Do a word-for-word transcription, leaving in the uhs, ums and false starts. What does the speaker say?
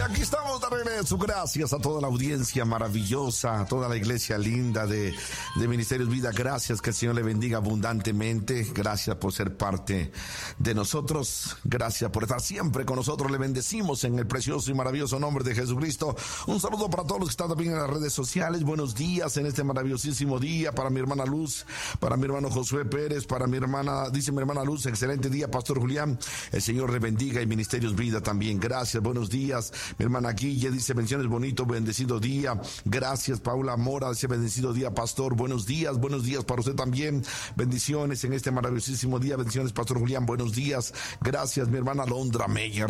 aquí estamos de regreso. Gracias a toda la audiencia maravillosa, a toda la iglesia linda de, de Ministerios Vida. Gracias, que el Señor le bendiga abundantemente. Gracias por ser parte de nosotros. Gracias por estar siempre con nosotros. Le bendecimos en el precioso y maravilloso nombre de Jesucristo. Un saludo para todos los que están también en las redes sociales. Buenos días en este maravillosísimo día. Para mi hermana Luz, para mi hermano Josué Pérez, para mi hermana, dice mi hermana Luz, excelente día, Pastor Julián. El Señor le bendiga y Ministerios Vida también. Gracias, buenos días. Mi hermana Guille dice bendiciones, bonito, bendecido día. Gracias, Paula Mora dice bendecido día, Pastor. Buenos días, buenos días para usted también. Bendiciones en este maravillosísimo día. Bendiciones, Pastor Julián. Buenos días. Gracias, mi hermana Londra Meyer.